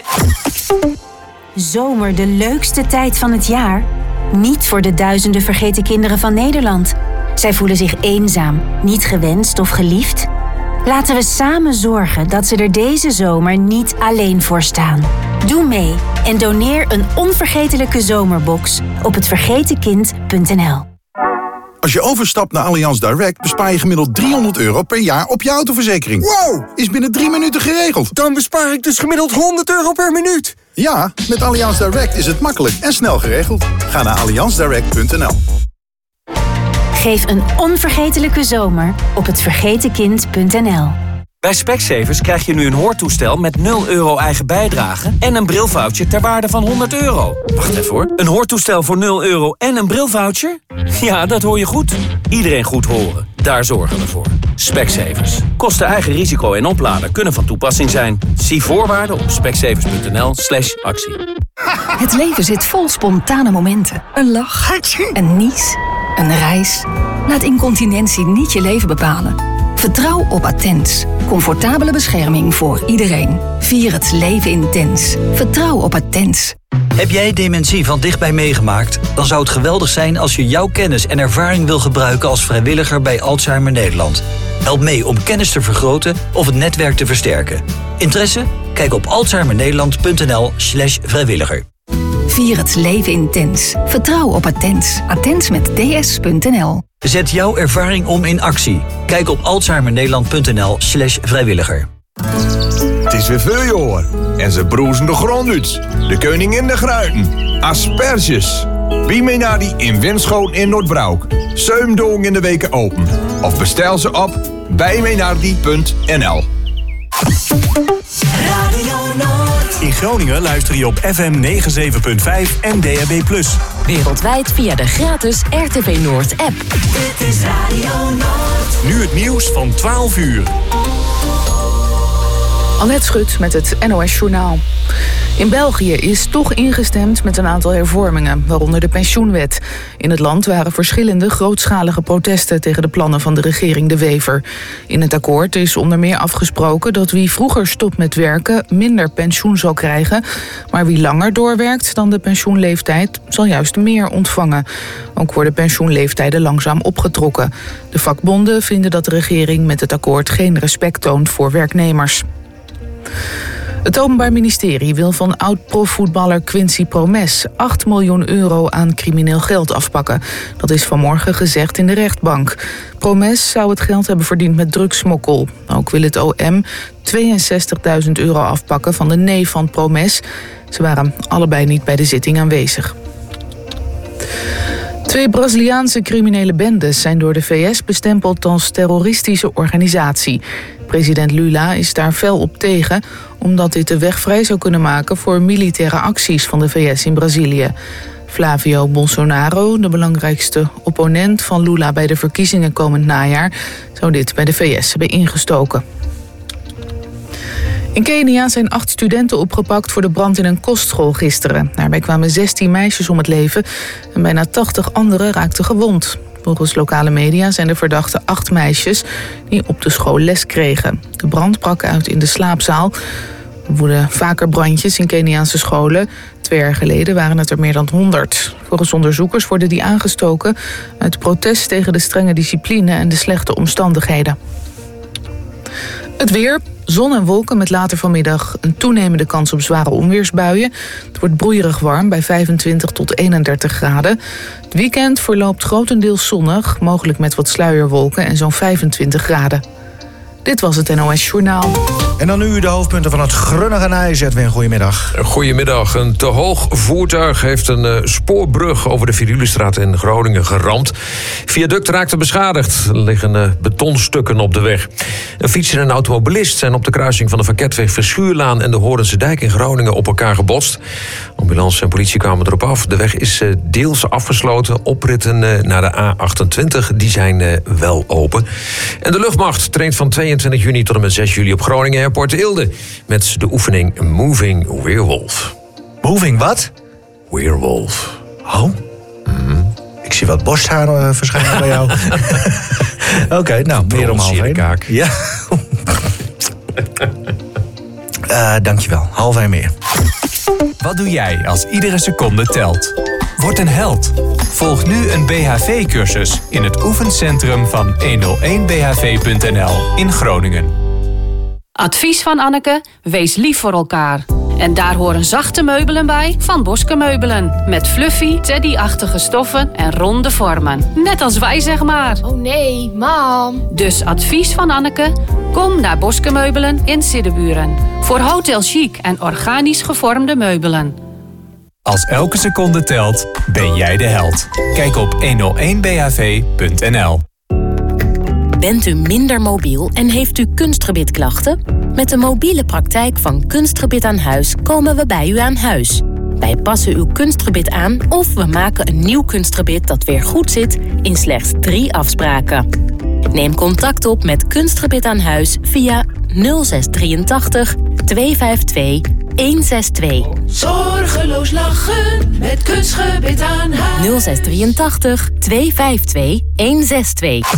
Zomer, de leukste tijd van het jaar? Niet voor de duizenden vergeten kinderen van Nederland. Zij voelen zich eenzaam, niet gewenst of geliefd. Laten we samen zorgen dat ze er deze zomer niet alleen voor staan. Doe mee en doneer een onvergetelijke zomerbox op hetvergetenkind.nl. Als je overstapt naar Allianz Direct bespaar je gemiddeld €300 per jaar op je autoverzekering. Wow! Is binnen 3 minuten geregeld. Dan bespaar ik dus gemiddeld €100 per minuut. Ja, met Allianz Direct is het makkelijk en snel geregeld. Ga naar allianzdirect.nl. Geef een onvergetelijke zomer op hetvergetenkind.nl. Bij Specsavers krijg je nu een hoortoestel met €0 eigen bijdrage en een brilvoucher ter waarde van €100. Wacht even hoor. Een hoortoestel voor €0 en een brilvoucher? Ja, dat hoor je goed. Iedereen goed horen. Daar zorgen we voor. Specsavers. Kosten eigen risico en opladen kunnen van toepassing zijn. Zie voorwaarden op specsavers.nl/actie. Het leven zit vol spontane momenten. Een lach, een nies, een reis. Laat incontinentie niet je leven bepalen. Vertrouw op Attens. Comfortabele bescherming voor iedereen. Vier het leven intens. Vertrouw op Attens. Heb jij dementie van dichtbij meegemaakt? Dan zou het geweldig zijn als je jouw kennis en ervaring wil gebruiken als vrijwilliger bij Alzheimer Nederland. Help mee om kennis te vergroten of het netwerk te versterken. Interesse? Kijk op alzheimernederland.nl/vrijwilliger. Vier het leven intens. Vertrouw op Attens. Attens met ds.nl. Zet jouw ervaring om in actie. Kijk op alzheimernederland.nl/vrijwilliger. Het is weer veel, en ze broezen de grond uit. De koningin de gruiten. Asperges. Bimenadi in Winschoten in Noordbroek. 7 dagen in de weken open. Of bestel ze op bijmenadi.nl. In Groningen luister je op FM 97.5 en DAB+. Wereldwijd via de gratis RTV Noord app. Dit is Radio Noord. Nu het nieuws van 12 uur. Annette Schut met het NOS Journaal. In België is toch ingestemd met een aantal hervormingen, waaronder de pensioenwet. In het land waren verschillende grootschalige protesten tegen de plannen van de regering De Wever. In het akkoord is onder meer afgesproken dat wie vroeger stopt met werken minder pensioen zal krijgen. Maar wie langer doorwerkt dan de pensioenleeftijd zal juist meer ontvangen. Ook worden pensioenleeftijden langzaam opgetrokken. De vakbonden vinden dat de regering met het akkoord geen respect toont voor werknemers. Het Openbaar Ministerie wil van oud-profvoetballer Quincy Promes €8 miljoen aan crimineel geld afpakken. Dat is vanmorgen gezegd in de rechtbank. Promes zou het geld hebben verdiend met drugssmokkel. Ook wil het OM €62.000 afpakken van de neef van Promes. Ze waren allebei niet bij de zitting aanwezig. 2 Braziliaanse criminele bendes zijn door de VS bestempeld als terroristische organisatie. President Lula is daar fel op tegen, omdat dit de weg vrij zou kunnen maken voor militaire acties van de VS in Brazilië. Flavio Bolsonaro, de belangrijkste opponent van Lula bij de verkiezingen komend najaar, zou dit bij de VS hebben ingestoken. In Kenia zijn 8 studenten opgepakt voor de brand in een kostschool gisteren. Daarbij kwamen 16 meisjes om het leven en bijna 80 anderen raakten gewond. Volgens lokale media zijn de verdachten 8 meisjes die op de school les kregen. De brand brak uit in de slaapzaal. Er woeden vaker brandjes in Keniaanse scholen. 2 jaar geleden waren het er meer dan 100. Volgens onderzoekers worden die aangestoken uit protest tegen de strenge discipline en de slechte omstandigheden. Het weer, zon en wolken met later vanmiddag een toenemende kans op zware onweersbuien. Het wordt broeierig warm bij 25 tot 31 graden. Het weekend verloopt grotendeels zonnig, mogelijk met wat sluierwolken en zo'n 25 graden. Dit was het NOS Journaal. En dan nu de hoofdpunten van het Grunnige IJ, Edwin. Goedemiddag. Goedemiddag. Een te hoog voertuig heeft een spoorbrug over de Virulenstraat in Groningen geramd. Viaduct raakte beschadigd. Er liggen betonstukken op de weg. Een fietser en een automobilist zijn op de kruising van de Van Ketweg Verschuurlaan en de Horense Dijk in Groningen op elkaar gebotst. Ambulance en politie kwamen erop af. De weg is deels afgesloten. Opritten naar de A28 die zijn wel open. En de luchtmacht traint van 22 juni tot en met 6 juli op Groningen Airport Eelde met de oefening Moving Weerwolf. Moving wat? Weerwolf. Oh? Ik zie wat borsthaar verschijnen bij jou. Oké, nou, meer om half 1. Kaak. Ja. Dankjewel. Half meer. Wat doe jij als iedere seconde telt? Word een held. Volg nu een BHV-cursus in het oefencentrum van 101bhv.nl in Groningen. Advies van Anneke, wees lief voor elkaar. En daar horen zachte meubelen bij van Boske Meubelen. Met fluffy, teddy-achtige stoffen en ronde vormen. Net als wij, zeg maar. Oh nee, mam. Dus advies van Anneke, kom naar Boske Meubelen in Siddeburen. Voor Hotel Chic en organisch gevormde meubelen. Als elke seconde telt, ben jij de held. Kijk op 101bhv.nl. Bent u minder mobiel en heeft u kunstgebitklachten? Met de mobiele praktijk van Kunstgebit aan Huis komen we bij u aan huis. Wij passen uw kunstgebit aan of we maken een nieuw kunstgebit dat weer goed zit in slechts 3 afspraken. Neem contact op met Kunstgebit aan Huis via 0683 252 162. Zorgeloos lachen met Kunstgebit aan Huis. 0683 252 162.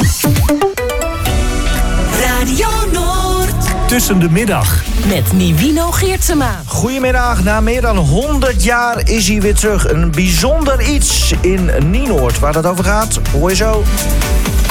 Radio Noord. Tussen de middag. Met Nivino Geertsema. Goedemiddag, na meer dan 100 jaar is hij weer terug. Een bijzonder iets in Nienoord. Waar dat over gaat, hoor je zo.